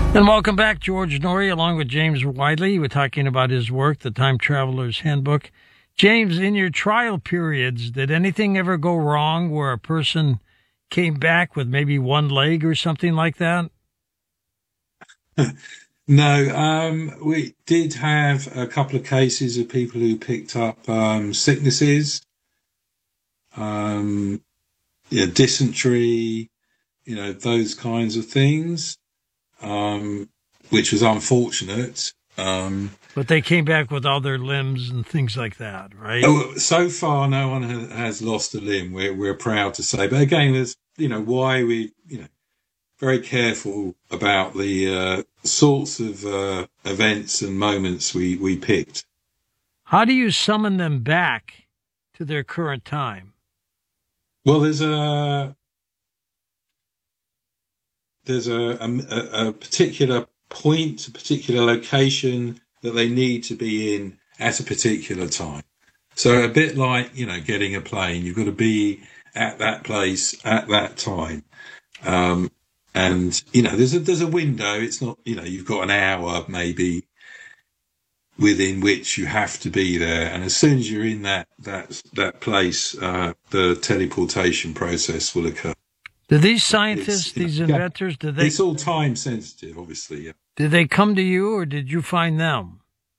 And welcome back, George Noory, along with James Widley. We're talking about his work, The Time Traveler's Handbook. James, in your trial periods, did anything ever go wrong where a person came back with maybe one leg or something like that? No, we did have a couple of cases of people who picked up sicknesses, um, dysentery, those kinds of things, which was unfortunate. But they came back with all their limbs and things like that, right? So far, no one has lost a limb. We're proud to say, but again, there's why we very careful about the sorts of events and moments we picked. How do you summon them back to their current time? Well, there's a particular point, a particular location that they need to be in at a particular time. So a bit like, getting a plane, you've got to be at that place at that time. And, there's a window. It's not, you've got an hour maybe within which you have to be there. And as soon as you're in that place, the teleportation process will occur. Do these scientists, these inventors, it's all time sensitive, obviously. Yeah. Did they come to you or did you find them?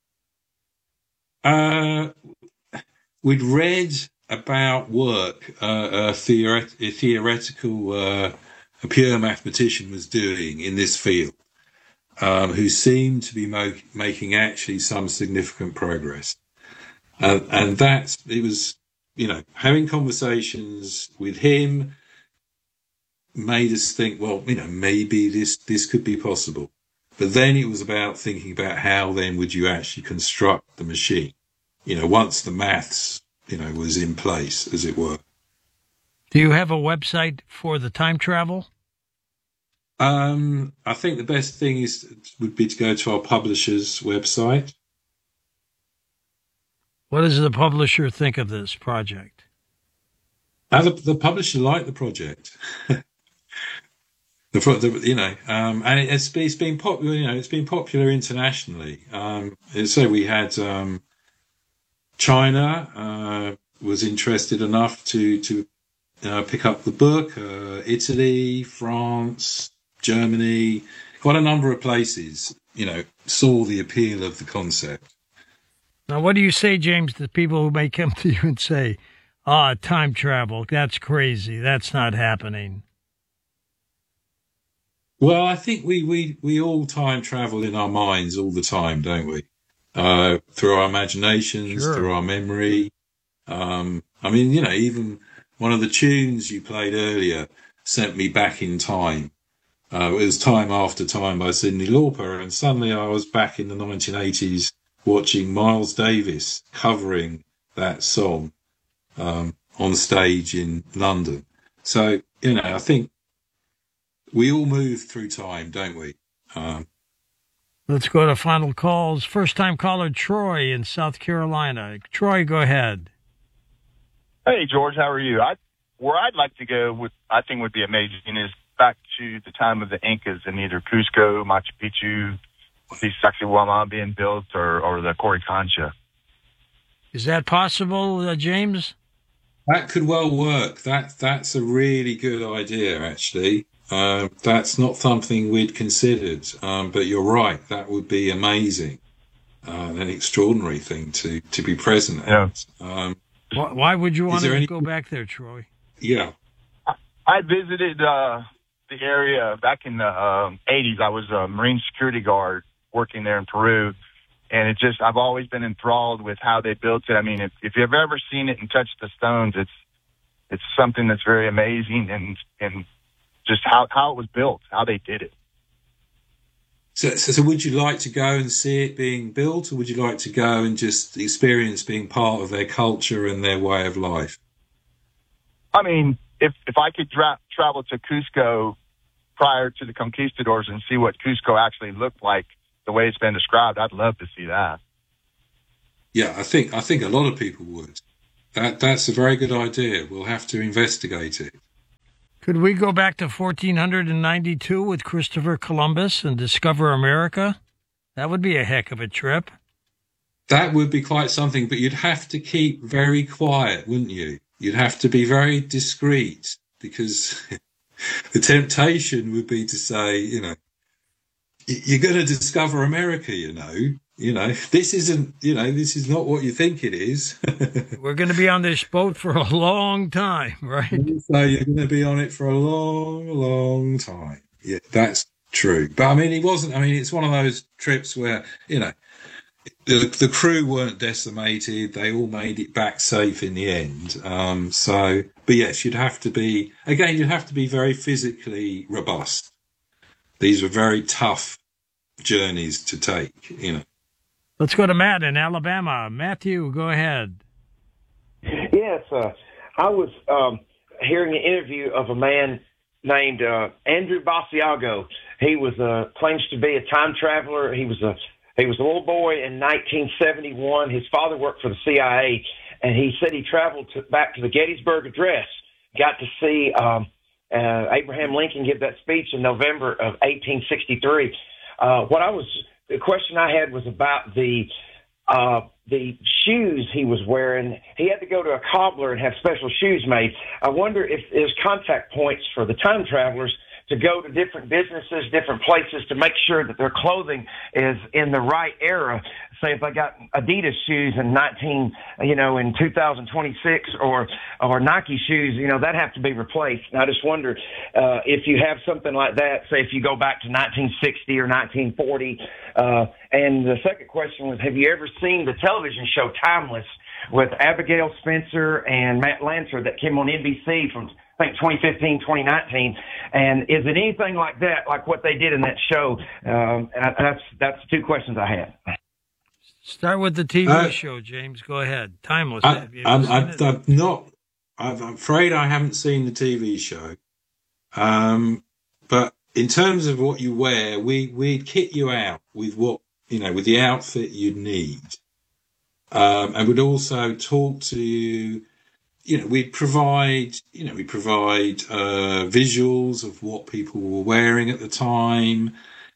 We'd read about work, a theoretical, a pure mathematician was doing in this field, who seemed to be making actually some significant progress. And it was, having conversations with him made us think, well, maybe this could be possible. But then it was about thinking about how then would you actually construct the machine, once the maths, was in place, as it were. Do you have a website for the time travel? I think the best thing would be to go to our publisher's website. What does the publisher think of this project? The publisher liked the project. And it's been popular. It's been popular internationally. So we had China was interested enough to pick up the book. Italy, France, Germany, quite a number of places. Saw the appeal of the concept. Now, what do you say, James, to people who may come to you and say, time travel, that's crazy, that's not happening? Well, I think we all time travel in our minds all the time, don't we? Through our imaginations, Sure. Through our memory. Even one of the tunes you played earlier sent me back in time. It was Time After Time by Cyndi Lauper, and suddenly I was back in the 1980s watching Miles Davis covering that song on stage in London. So, I think we all move through time, don't we? Let's go to final calls. First-time caller Troy in South Carolina. Troy, go ahead. Hey, George, how are you? Where I'd like to go, I think would be amazing, is back to the time of the Incas in either Cusco, Machu Picchu, the Sacsayhuamán being built, or the Coricancha. Is that possible, James? That could well work. That's a really good idea, actually. That's not something we'd considered, but you're right. That would be amazing, an extraordinary thing to be present at. Yeah. Why would you want to go back there, Troy? Yeah. I visited the area back in the 80s. I was a Marine security guard working there in Peru, and I've always been enthralled with how they built it. I mean, if you've ever seen it and touched the stones, it's something that's very amazing, and just how it was built, how they did it. So would you like to go and see it being built, or would you like to go and just experience being part of their culture and their way of life? I mean, if I could travel to Cusco prior to the conquistadors and see what Cusco actually looked like, the way it's been described, I'd love to see that. Yeah, I think a lot of people would. That's a very good idea. We'll have to investigate it. Could we go back to 1492 with Christopher Columbus and discover America? That would be a heck of a trip. That would be quite something, but you'd have to keep very quiet, wouldn't you? You'd have to be very discreet, because the temptation would be to say, you're going to discover America, this is not what you think it is. We're going to be on this boat for a long time, right? So you're going to be on it for a long, long time. Yeah, that's true. But it's one of those trips where, the crew weren't decimated. They all made it back safe in the end. But yes, you'd have to be very physically robust. These were very tough journeys to take, Let's go to Matt in Alabama. Matthew, go ahead. Yes, I was hearing an interview of a man named Andrew Basiago. He was claims to be a time traveler. He was a little boy in 1971. His father worked for the CIA, and he said he traveled back to the Gettysburg Address, got to see Abraham Lincoln give that speech in November of 1863. The question I had was about the shoes he was wearing. He had to go to a cobbler and have special shoes made. I wonder if there's contact points for the time travelers to go to different businesses, different places to make sure that their clothing is in the right era. Say if I got Adidas shoes in in 2026 or Nike shoes, that have to be replaced. And I just wonder if you have something like that, say if you go back to 1960 or 1940. And the second question was, have you ever seen the television show Timeless with Abigail Spencer and Matt Lancer that came on NBC from, I think, 2015, 2019. And is it anything like that, like what they did in that show? That's two questions I had. Start with the TV show, James. Go ahead. Timeless. I'm afraid I haven't seen the TV show. But in terms of what you wear, we'd kit you out with with the outfit you'd need. And we'd also talk to you. We'd provide visuals of what people were wearing at the time.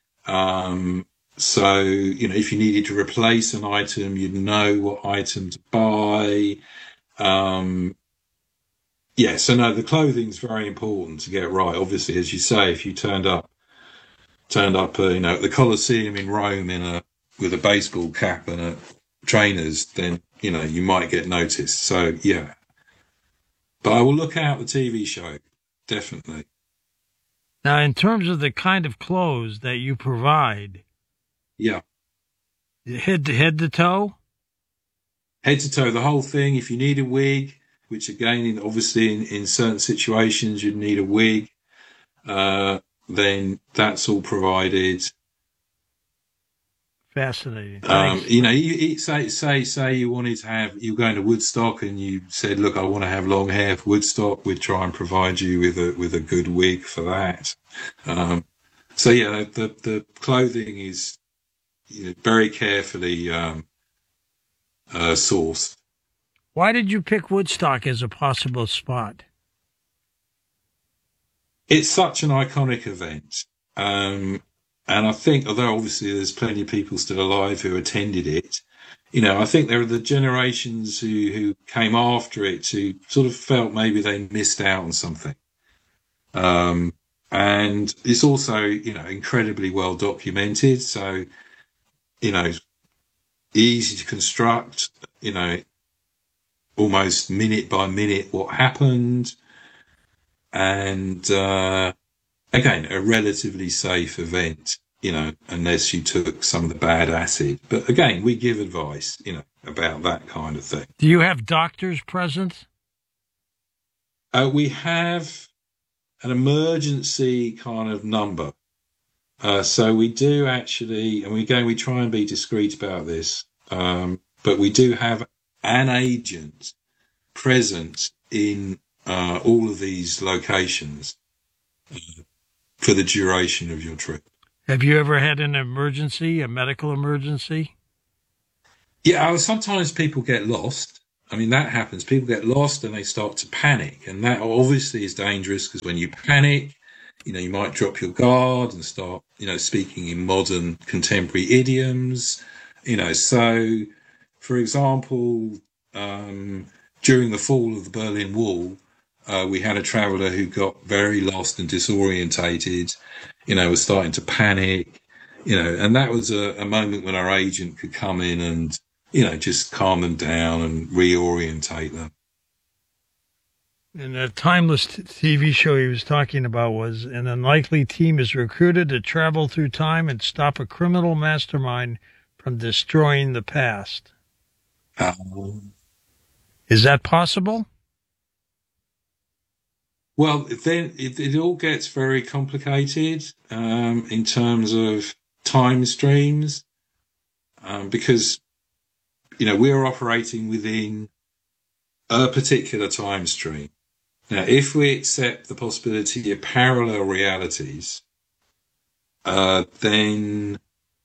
So, if you needed to replace an item, you'd know what item to buy. So no, the clothing's very important to get right. Obviously, as you say, if you turned up, at the Colosseum in Rome with a baseball cap and trainers, then, you might get noticed. So, yeah. But I will look out the TV show, definitely. Now, in terms of the kind of clothes that you provide, yeah, head to toe, the whole thing. If you need a wig, which again, obviously in certain situations you'd need a wig, then that's all provided. Fascinating. Say you wanted to have, you were going to Woodstock and you said, look, I want to have long hair for Woodstock. We'd try and provide you with a good wig for that. The clothing is very carefully sourced. Why did you pick Woodstock as a possible spot? It's such an iconic event. And I think, although obviously there's plenty of people still alive who attended it, I think there are the generations who came after it who sort of felt maybe they missed out on something. And it's also, incredibly well documented. So, easy to construct, almost minute by minute what happened. And, again, a relatively safe event, unless you took some of the bad acid. But again, we give advice, about that kind of thing. Do you have doctors present? We have an emergency kind of number. So we do actually, and we try and be discreet about this, but we do have an agent present in all of these locations for the duration of your trip. Have you ever had an emergency, a medical emergency? Yeah, sometimes people get lost. I mean, that happens. People get lost and they start to panic. And that obviously is dangerous because when you panic, you might drop your guard and start, speaking in modern contemporary idioms. So, for example, during the fall of the Berlin Wall, we had a traveller who got very lost and disorientated, was starting to panic, and that was a moment when our agent could come in and, just calm them down and reorientate them. And the Timeless TV show he was talking about was an unlikely team is recruited to travel through time and stop a criminal mastermind from destroying the past. Is that possible? Well, then it all gets very complicated in terms of time streams because, we're operating within a particular time stream. Now, if we accept the possibility of parallel realities, then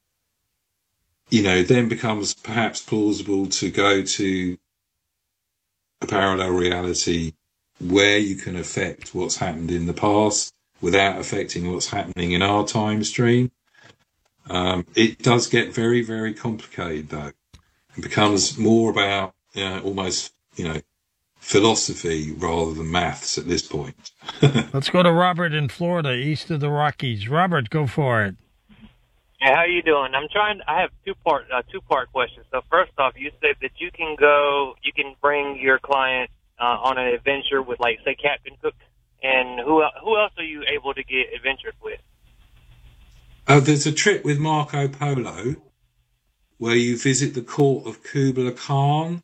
becomes perhaps plausible to go to a parallel reality where you can affect what's happened in the past without affecting what's happening in our time stream. It does get very, very complicated, though. It becomes more about almost, philosophy rather than maths at this point. Let's go to Robert in Florida, east of the Rockies. Robert, go for it. Hey, how you doing? I have two-part question. So first off, you said that you can bring your client on an adventure with, like, say, Captain Cook, and who else are you able to get adventures with? There's a trip with Marco Polo where you visit the court of Kubla Khan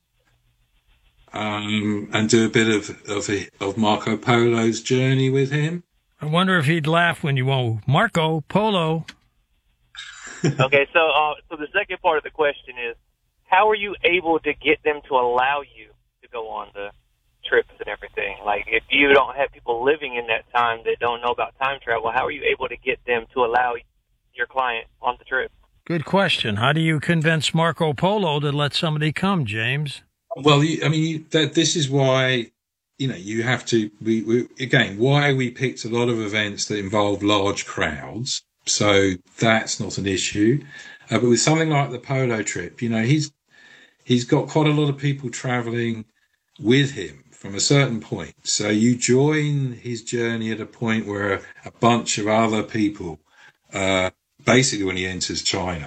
and do a bit of Marco Polo's journey with him. I wonder if he'd laugh when you go, Marco Polo. Okay, so the second part of the question is, how are you able to get them to allow you to go on the trips and everything? Like, if you don't have people living in that time that don't know about time travel, how are you able to get them to allow your client on the trip? Good question. How do you convince Marco Polo to let somebody come, James? Well, this is why, you have to, why we picked a lot of events that involve large crowds. So that's not an issue. But with something like the polo trip, he's got quite a lot of people traveling with him from a certain point. So you join his journey at a point where a bunch of other people, basically when he enters China,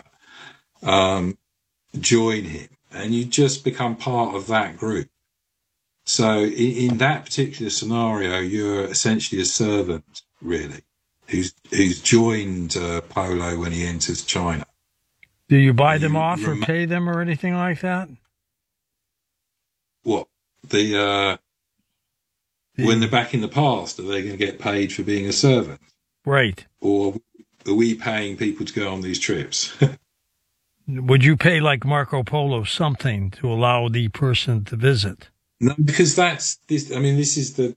join him, and you just become part of that group. So in that particular scenario, you're essentially a servant, really, who's joined Polo when he enters China. Do you buy them off or pay them or anything like that? What? When they're back in the past, are they going to get paid for being a servant? Right. Or are we paying people to go on these trips? Would you pay, like Marco Polo, something to allow the person to visit? No, because this is the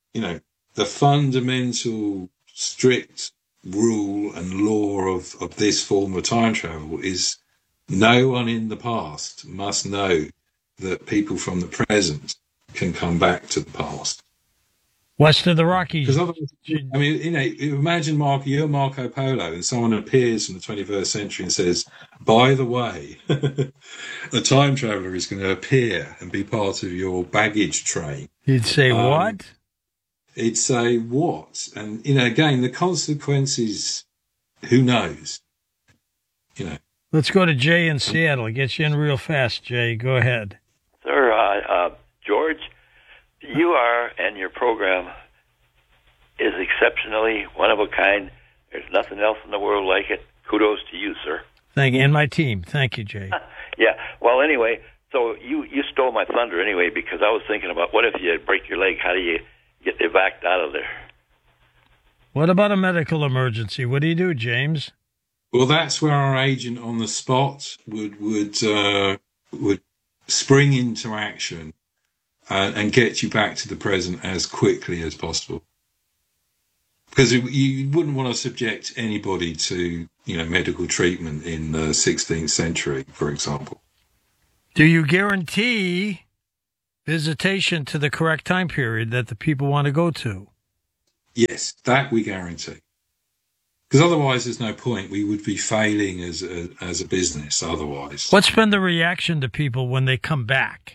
fundamental strict rule and law of this form of time travel is no one in the past must know that people from the present can come back to the past. West of the Rockies. Because otherwise, imagine you're Marco Polo and someone appears from the 21st century and says, by the way, a time traveller is going to appear and be part of your baggage train. You'd say what? He'd say what? And, again, the consequences, who knows? Let's go to Jay in Seattle. Get you in real fast, Jay. Go ahead. Sir, George, you are, and your program is exceptionally one of a kind. There's nothing else in the world like it. Kudos to you, sir. Thank you, and my team. Thank you, Jay. Yeah. Well, anyway, so you stole my thunder anyway, because I was thinking about what if you break your leg? How do you get evac out of there? What about a medical emergency? What do you do, James? Well, that's where our agent on the spot would spring into action and get you back to the present as quickly as possible. Because you wouldn't want to subject anybody to, medical treatment in the 16th century, for example. Do you guarantee visitation to the correct time period that the people want to go to. Yes, that we guarantee. Because otherwise, there's no point. We would be failing as a business otherwise. What's been the reaction to people when they come back?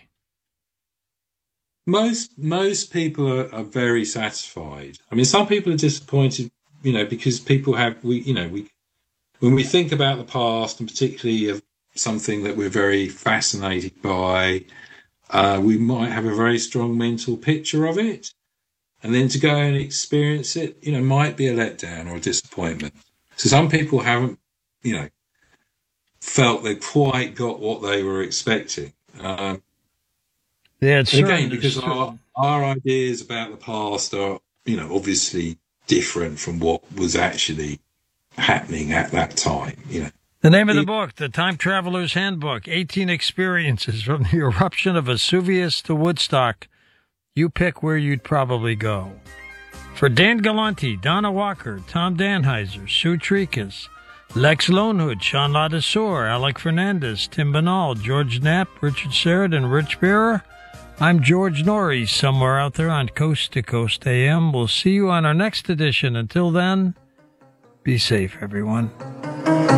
Most people are very satisfied. I mean, some people are disappointed, because people have when we think about the past, and particularly of something that we're very fascinated by, we might have a very strong mental picture of it. And then to go and experience it, might be a letdown or a disappointment. So some people haven't, felt they quite got what they were expecting. Yeah, it's again, because our ideas about the past are, obviously different from what was actually happening at that time. The name of the book, The Time Traveler's Handbook, 18 Experiences from the Eruption of Vesuvius to Woodstock. You pick where you'd probably go. For Dan Galante, Donna Walker, Tom Danheiser, Sue Tricas, Lex Lonehood, Sean Ladesseur, Alec Fernandez, Tim Banal, George Knapp, Richard Sheridan, Rich Bearer, I'm George Norrie, somewhere out there on Coast to Coast AM. We'll see you on our next edition. Until then, be safe, everyone.